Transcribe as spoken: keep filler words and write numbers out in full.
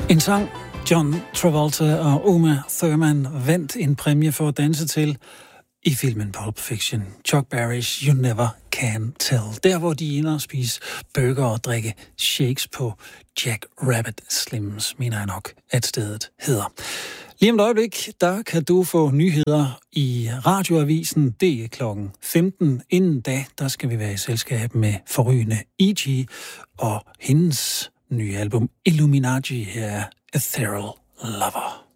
En sang, John Travolta og Uma Thurman vandt en præmie for at danse til i filmen Pulp Fiction. Chuck Berry's You Never Can Tell. Der, hvor de ender og spise burger og drikke shakes på Jack Rabbit Slims, mener jeg nok, at stedet hedder. Lige om et øjeblik, der kan du få nyheder i Radioavisen. Det er klokken femten. Inden da, der skal vi være i selskab med forrygende E G og hendes nye album Illuminati. Her er Ethereal Lover.